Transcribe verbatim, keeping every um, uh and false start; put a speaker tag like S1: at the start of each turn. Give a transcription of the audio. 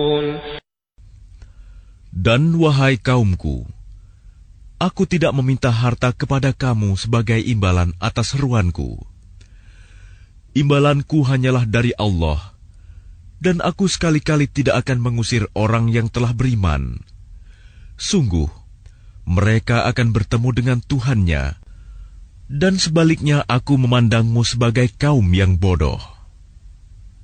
S1: Dan wahai kaumku, aku tidak meminta harta kepada kamu sebagai imbalan atas seruanku. Imbalanku hanyalah dari Allah, dan aku sekali-kali tidak akan mengusir orang yang telah beriman. Sungguh, mereka akan bertemu dengan Tuhannya, dan sebaliknya aku memandangmu sebagai kaum yang bodoh.